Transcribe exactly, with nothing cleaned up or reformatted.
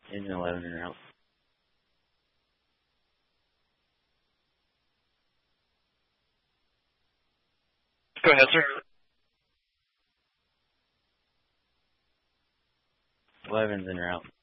Engine eleven in route. Go ahead, sir. eleven's en route.